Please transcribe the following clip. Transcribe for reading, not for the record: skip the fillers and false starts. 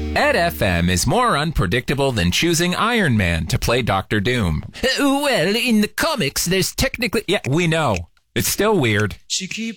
Ed FM is more unpredictable than choosing Iron Man to play Doctor Doom. Well, in the comics, there's technically... Yeah, we know. It's still weird. She keeps